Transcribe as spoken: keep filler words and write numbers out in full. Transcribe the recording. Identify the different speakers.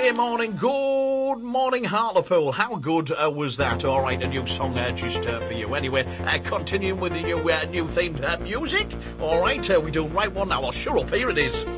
Speaker 1: Wednesday morning. Good morning, Hartlepool. How good uh, was that? All right, a new song uh, just uh, for you. Anyway, uh, continuing with the new uh, new themed uh, music. All right, uh, we doing right one now. Well, sure up. Here it is.